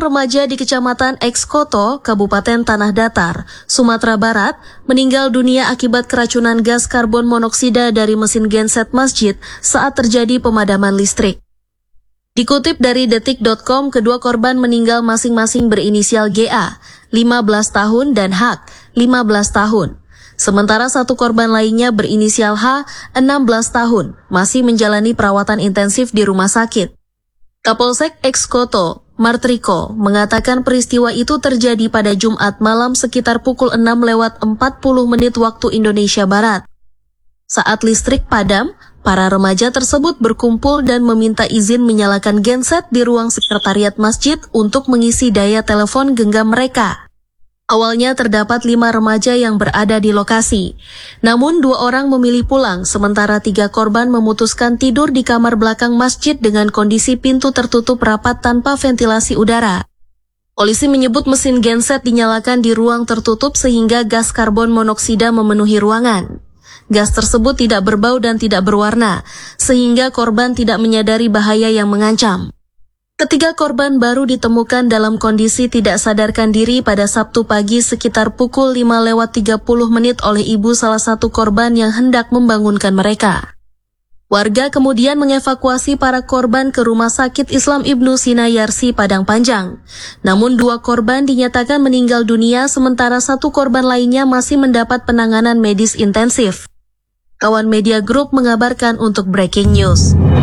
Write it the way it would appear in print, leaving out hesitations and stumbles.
remaja di Kecamatan Ekskoto, Kabupaten Tanah Datar, Sumatera Barat, meninggal dunia akibat keracunan gas karbon monoksida dari mesin genset masjid saat terjadi pemadaman listrik. Dikutip dari detik.com, kedua korban meninggal masing-masing berinisial GA, 15 tahun, dan HAK, 15 tahun. Sementara satu korban lainnya berinisial H, 16 tahun, masih menjalani perawatan intensif di rumah sakit. Kapolsek Ekskoto, Martriko, mengatakan peristiwa itu terjadi pada Jumat malam sekitar pukul 6:40 waktu Indonesia Barat. Saat listrik padam, para remaja tersebut berkumpul dan meminta izin menyalakan genset di ruang sekretariat masjid untuk mengisi daya telepon genggam mereka. Awalnya terdapat 5 remaja yang berada di lokasi. Namun 2 orang memilih pulang, sementara 3 korban memutuskan tidur di kamar belakang masjid dengan kondisi pintu tertutup rapat tanpa ventilasi udara. Polisi menyebut mesin genset dinyalakan di ruang tertutup sehingga gas karbon monoksida memenuhi ruangan. Gas tersebut tidak berbau dan tidak berwarna, sehingga korban tidak menyadari bahaya yang mengancam. Ketiga korban baru ditemukan dalam kondisi tidak sadarkan diri pada Sabtu pagi sekitar pukul 5:30 oleh ibu salah satu korban yang hendak membangunkan mereka. Warga kemudian mengevakuasi para korban ke Rumah Sakit Islam Ibnu Sina Yarsi, Padang Panjang. Namun 2 korban dinyatakan meninggal dunia sementara 1 korban lainnya masih mendapat penanganan medis intensif. Kawan Media Group mengabarkan untuk Breaking News.